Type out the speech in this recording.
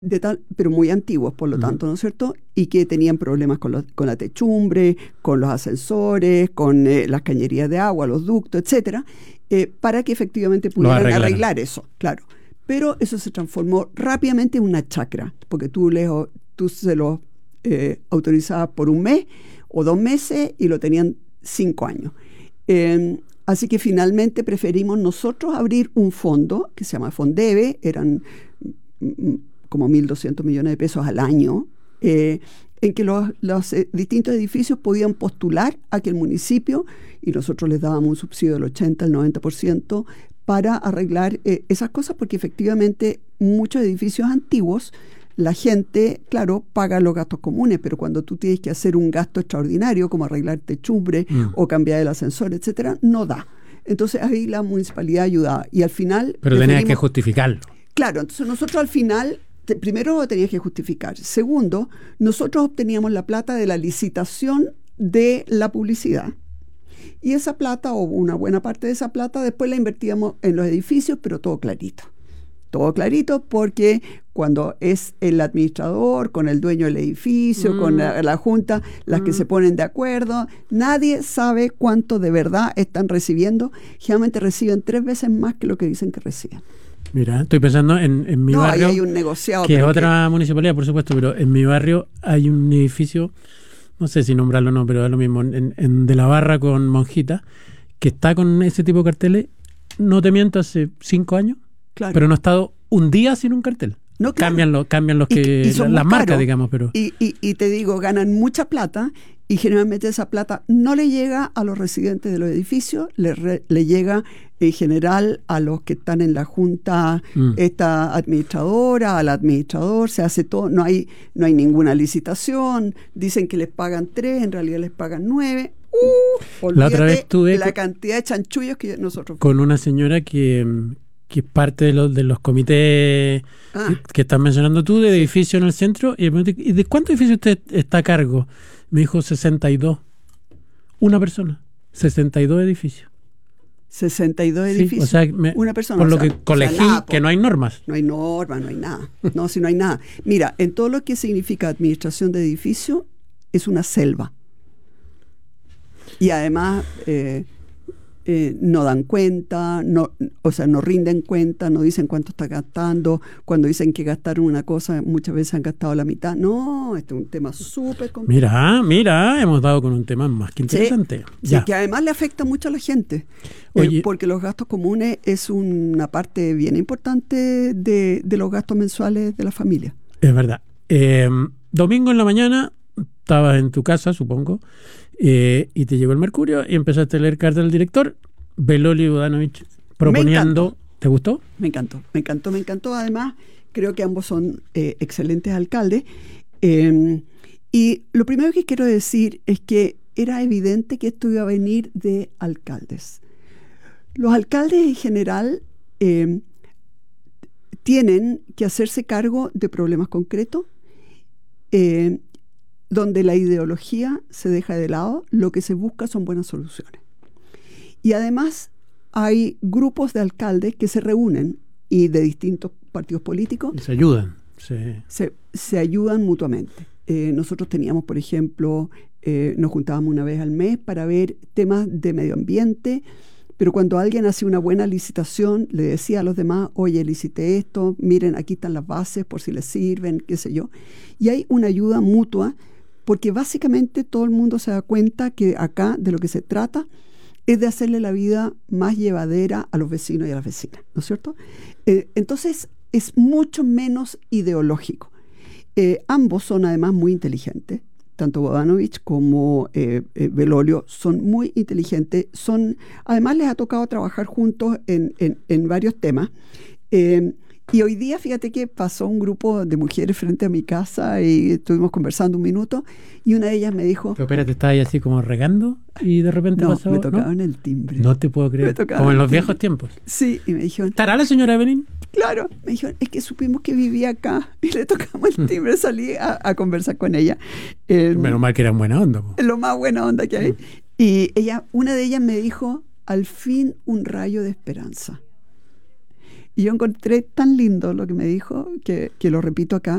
pero muy antiguos, por lo tanto, ¿no es cierto? Y que tenían problemas con la techumbre, con los ascensores, con las cañerías de agua, los ductos, etcétera, para que efectivamente pudieran arreglar eso, claro. Pero eso se transformó rápidamente en una chacra, porque tú se lo autorizabas por 1 mes o 2 meses y lo tenían 5 años. Así que finalmente preferimos nosotros abrir un fondo que se llama Fondeve, eran como 1.200 millones de pesos al año, en que los distintos edificios podían postular a que el municipio, y nosotros les dábamos un subsidio del 80 al 90%, para arreglar esas cosas, porque efectivamente muchos edificios antiguos, la gente, claro, paga los gastos comunes, pero cuando tú tienes que hacer un gasto extraordinario, como arreglar techumbre o cambiar el ascensor, etcétera, no da. Entonces ahí la municipalidad ayudaba. Y al final... Pero tenías que justificarlo. Claro, entonces nosotros al final... Primero lo tenías que justificar. Segundo, nosotros obteníamos la plata de la licitación de la publicidad. Y esa plata, o una buena parte de esa plata, después la invertíamos en los edificios, pero todo clarito. Todo clarito, porque cuando es el administrador, con el dueño del edificio, con la junta, las que se ponen de acuerdo, nadie sabe cuánto de verdad están recibiendo. Generalmente reciben 3 veces más que lo que dicen que reciben. Mira, estoy pensando en mi barrio, ahí hay un negociado, que es otra municipalidad, por supuesto, pero en mi barrio hay un edificio, no sé si nombrarlo o no, pero es lo mismo, en De la Barra con Monjita, que está con ese tipo de carteles, no te miento, hace 5 años, claro, pero no ha estado un día sin un cartel. No, claro. Cambian los que las marcas, digamos, pero... Y te digo, ganan mucha plata, y generalmente esa plata no le llega a los residentes de los edificios, le llega en general a los que están en la junta, esta administradora, al administrador, se hace todo, no hay ninguna licitación, dicen que les pagan 3, en realidad les pagan 9. La otra vez tuve la cantidad de chanchullos que nosotros... Con una señora que es parte de los comités que estás mencionando tú, de edificio en el centro, y me pregunté, ¿y de cuántos edificios usted está a cargo? Me dijo 62. Una persona. 62 edificios. 62 edificios. O sea, una persona. Por lo que colegí, nada, que no hay normas. No hay normas, no hay nada. No, si no hay nada. Mira, en todo lo que significa administración de edificio, es una selva. Y además... no dan cuenta, no rinden cuenta, no dicen cuánto está gastando. Cuando dicen que gastaron una cosa, muchas veces han gastado la mitad. No, este es un tema súper complicado. Mira, hemos dado con un tema más que interesante. Sí, que además le afecta mucho a la gente. Porque los gastos comunes es una parte bien importante de los gastos mensuales de la familia. Es verdad. Domingo en la mañana, estabas en tu casa, supongo, y te llegó el Mercurio y empezaste a leer cartas del director, Belolio y Bodanovich proponiendo. ¿Te gustó? Me encantó. Además, creo que ambos son excelentes alcaldes. Y lo primero que quiero decir es que era evidente que esto iba a venir de alcaldes. Los alcaldes en general tienen que hacerse cargo de problemas concretos, donde la ideología se deja de lado, lo que se busca son buenas soluciones. Y además hay grupos de alcaldes que se reúnen y de distintos partidos políticos. Y se ayudan. Se ayudan mutuamente. Nosotros teníamos, por ejemplo, nos juntábamos una vez al mes para ver temas de medio ambiente, pero cuando alguien hacía una buena licitación, le decía a los demás, oye, licité esto, miren, aquí están las bases por si les sirven, qué sé yo. Y hay una ayuda mutua, porque básicamente todo el mundo se da cuenta que acá de lo que se trata es de hacerle la vida más llevadera a los vecinos y a las vecinas, ¿no es cierto? Entonces es mucho menos ideológico. Ambos son además muy inteligentes, tanto Bodanovich como Belolio son muy inteligentes, además les ha tocado trabajar juntos en varios temas. Y hoy día, fíjate que pasó un grupo de mujeres frente a mi casa y estuvimos conversando un minuto y una de ellas me dijo... Pero espérate, ¿estaba ahí así como regando y de repente pasó? Me tocaban el timbre. No te puedo creer. Como en los viejos tiempos. Sí, y me dijeron... ¿Estará la señora Evelyn? Claro, me dijeron, es que supimos que vivía acá y le tocamos el timbre, salí a conversar con ella. Menos mal que era buena onda. Lo más buena onda que hay. Y una de ellas me dijo, al fin un rayo de esperanza. Y yo encontré tan lindo lo que me dijo, que lo repito acá,